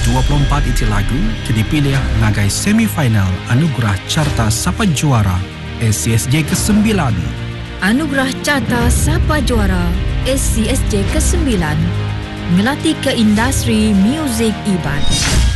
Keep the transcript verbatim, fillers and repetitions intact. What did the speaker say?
dua puluh empat iti lagu kini pilih ngagai semifinal Anugerah Carta Sapa Juara S C S J kesembilan. Anugerah Carta Sapa Juara S C S J kesembilan melatih ke industri muzik Iban.